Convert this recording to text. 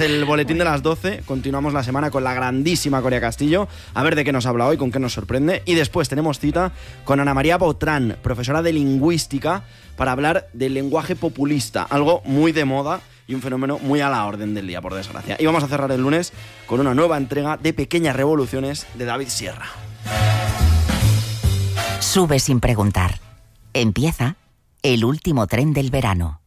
del boletín de las 12 continuamos la semana con la grandísima Coria Castillo, a ver de qué nos habla hoy, con qué nos sorprende. Y después tenemos cita con Ana María Botrán, profesora de lingüística, para hablar del lenguaje populista, algo muy de moda y un fenómeno muy a la orden del día, por desgracia. Y vamos a cerrar el lunes con una nueva entrega de Pequeñas Revoluciones de David Sierra. Sube sin preguntar. Empieza el último tren del verano.